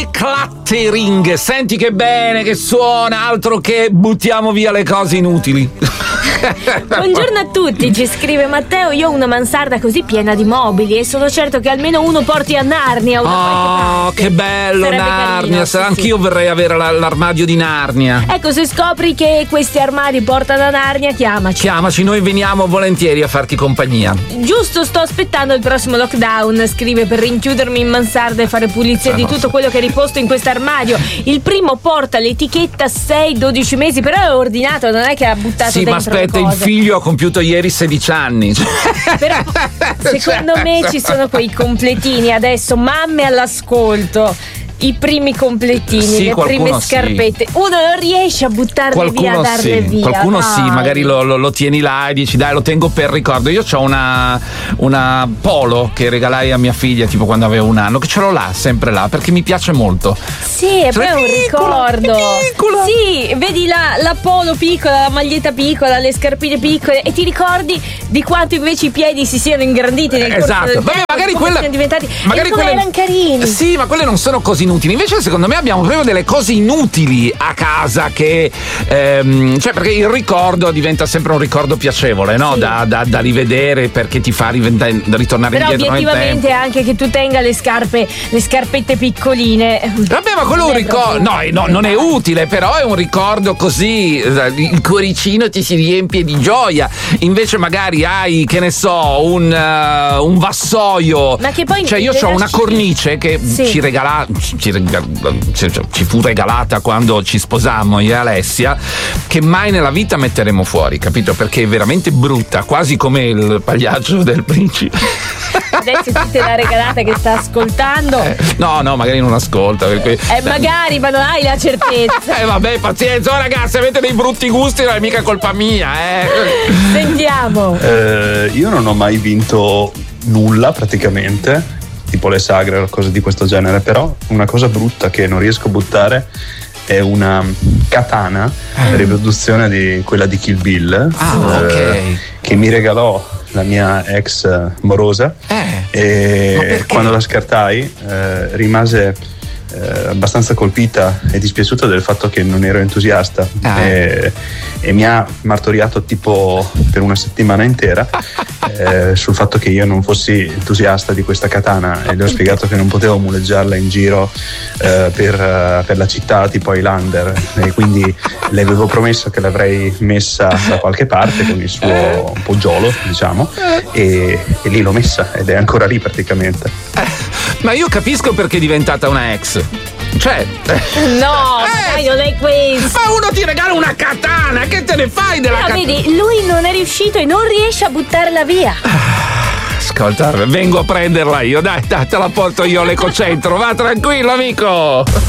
decluttering. Senti che bene che suona, altro che buttiamo via le cose inutili. Buongiorno a tutti, ci scrive Matteo. Io ho una mansarda così piena di mobili e sono certo che almeno uno porti a Narnia. Oh, che bello. Sarebbe Narnia, carino, anch'io vorrei avere l'armadio di Narnia. Ecco, se scopri che questi armadi portano a Narnia, chiamaci, noi veniamo volentieri a farti compagnia. Giusto, sto aspettando il prossimo lockdown, scrive, per rinchiudermi in mansarda e fare pulizia di tutto quello che è riposto in quest'armadio. Il primo porta l'etichetta 6-12 mesi, però è ordinato, non è che ha buttato dentro. Ma aspetta, il figlio ha compiuto ieri 16 anni. Però secondo me ci sono quei completini adesso, mamme all'ascolto, i primi completini, le prime scarpette. Uno non riesce a buttarle via, a darle via. Qualcuno sì, magari lo tieni là e dici dai, lo tengo per ricordo. Io c'ho una polo che regalai a mia figlia tipo quando avevo 1 anno, che ce l'ho là, sempre là, perché mi piace molto. Sì, e poi è un ricordo. Piccola. Sì, vedi la polo piccola, la maglietta piccola, le scarpine piccole e ti ricordi di quanto invece i piedi si siano ingranditi nel corso del tempo. Vabbè, magari quelle siano diventati, magari quelle erano carini. Sì, ma quelle non sono così inutili. Invece secondo me abbiamo proprio delle cose inutili a casa che cioè, perché il ricordo diventa sempre un ricordo piacevole, no? Sì. Da rivedere, perché ti fa ritornare però indietro nel tempo. Però obiettivamente anche che tu tenga le scarpette piccoline. Vabbè, ma quello è un ricordo. No, non è utile, però è un ricordo così. Il cuoricino ti si riempie di gioia. Invece magari hai, che ne so, un vassoio. Ma che poi, cioè, io ho una cornice che ci fu regalata quando ci sposammo io e Alessia, che mai nella vita metteremo fuori, capito? Perché è veramente brutta, quasi come il pagliaccio del principe. Adesso chi te l'ha regalata che sta ascoltando? No, magari non ascolta. Magari, ma non hai la certezza. Vabbè, pazienza, ragazzi, avete dei brutti gusti, non è mica colpa mia, Sentiamo. Io non ho mai vinto nulla praticamente, tipo le sagre o cose di questo genere, però una cosa brutta che non riesco a buttare è una katana, riproduzione di quella di Kill Bill, che mi regalò la mia ex morosa, e quando la scartai rimase abbastanza colpita e dispiaciuta del fatto che non ero entusiasta, e mi ha martoriato tipo per una settimana intera sul fatto che io non fossi entusiasta di questa katana, e le ho spiegato che non potevo muleggiarla in giro per la città tipo Highlander, e quindi le avevo promesso che l'avrei messa da qualche parte con il suo poggiolo, diciamo, e lì l'ho messa ed è ancora lì praticamente. Ma io capisco perché è diventata una ex. Cioè, no, dai, non è questo. Ma uno ti regala una katana, che te ne fai della katana? Vedi, lui non è riuscito e non riesce a buttarla via. Ascolta, vengo a prenderla io, dai, te la porto io all'ecocentro, va tranquillo, amico.